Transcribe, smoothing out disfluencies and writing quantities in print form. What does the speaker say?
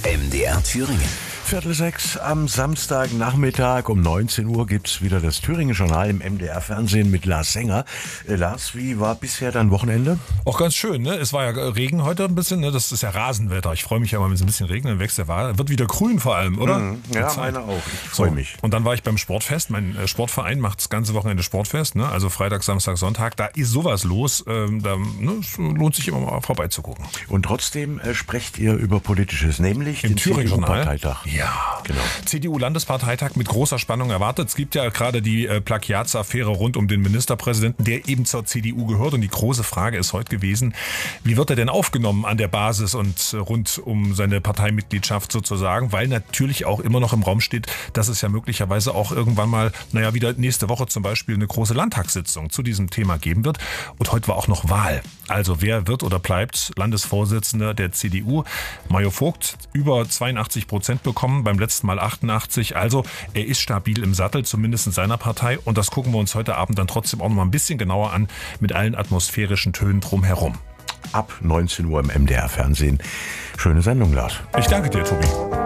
MDR Thüringen. 5:45 am Samstagnachmittag um 19 Uhr gibt's wieder das Thüringen-Journal im MDR-Fernsehen mit Lars Sänger. Lars, wie war bisher dein Wochenende? Auch ganz schön, ne? Es war ja Regen heute ein bisschen, ne? Das ist ja Rasenwetter. Ich freue mich ja mal, wenn es ein bisschen regnet, dann wächst der Wahl. Wird wieder grün vor allem, oder? Ja, meine auch. Ich freue mich. Und dann war ich beim Sportfest. Mein Sportverein macht das ganze Wochenende Sportfest, ne? Also Freitag, Samstag, Sonntag. Da ist sowas los. Es lohnt sich immer mal vorbeizugucken. Und trotzdem sprecht ihr über Politisches, nämlich Im den Thüringen-Journal. CDU-Parteitag. Ja, genau. CDU-Landesparteitag mit großer Spannung erwartet. Es gibt ja gerade die Plagiatsaffäre rund um den Ministerpräsidenten, der eben zur CDU gehört. Und die große Frage ist heute gewesen, wie wird er denn aufgenommen an der Basis und rund um seine Parteimitgliedschaft sozusagen? Weil natürlich auch immer noch im Raum steht, dass es ja möglicherweise auch irgendwann mal, wieder nächste Woche zum Beispiel eine große Landtagssitzung zu diesem Thema geben wird. Und heute war auch noch Wahl. Also wer wird oder bleibt Landesvorsitzender der CDU? Mario Vogt über 82% bekommen, beim letzten Mal 88. Also er ist stabil im Sattel, zumindest in seiner Partei. Und das gucken wir uns heute Abend dann trotzdem auch noch mal ein bisschen genauer an, mit allen atmosphärischen Tönen drumherum. Ab 19 Uhr im MDR-Fernsehen. Schöne Sendung, Lars. Ich danke dir, Tobi.